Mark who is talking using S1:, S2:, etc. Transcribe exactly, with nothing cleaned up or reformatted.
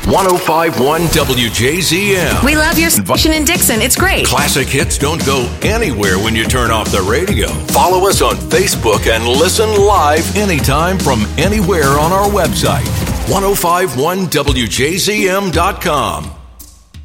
S1: ten fifty-one W J Z M.
S2: We love your station in Dixon. It's great.
S1: Classic hits don't go anywhere when you turn off the radio. Follow us on Facebook and listen live anytime from anywhere on our website. ten fifty-one W J Z M dot com.